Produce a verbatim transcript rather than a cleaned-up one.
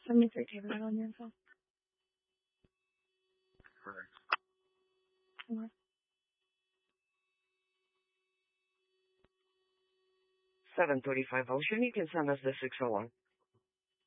seventy-three Taylor Road on your phone. Correct. Okay. seven thirty-five Ocean, you can send us the six oh one.